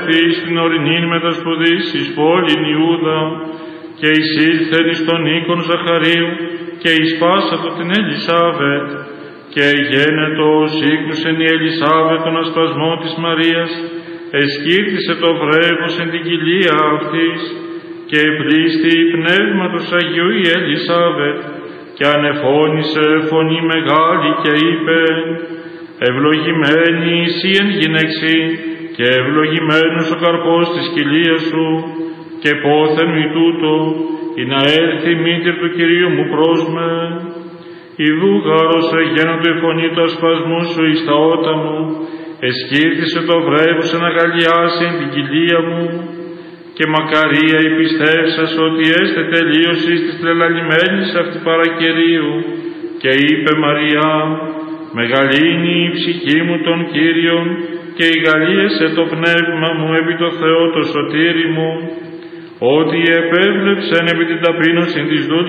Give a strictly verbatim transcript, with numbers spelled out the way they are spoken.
στην ορεινήν μετασπουδής εις πόλην Ιούδα, και εισήλθεν εις τον οίκον Ζαχαρίου, και εις πάσατο την Ελισάβετ, και γένετος ήκνουσεν η Ελισάβετ τον ασπασμό της Μαρίας, εσκύρτησε το βρέφος εν την κοιλία αυτής, και πλήστη πνεύματος Αγίου η Ελισάβετ, και ανεφώνησε φωνή μεγάλη και είπε: «Ευλογημένη εσύ εν γυναίξει, και ευλογημένος ο καρπός της κοιλίας σου, και πόθεν μη τούτο, ή να έρθει η μήτηρ του Κυρίου μου προς με. Ιδού γάρος εγένοντο η φωνή του ασπασμού σου εις τα ότα μου, εσκύρτησε το βρέφος εν αγαλιάσει εν την κοιλία μου, και μακαρία η πιστεύσας ότι έστε τελείωσης της τρελαλημένης αυτή παρακερίου, και είπε Μαριά: «Μεγαλύνει η ψυχή μου τον Κύριον, και ηγαλίεσε το πνεύμα μου επί το Θεό το σωτήρι μου, ότι επέβλεψεν επί την ταπείνωση της δούλης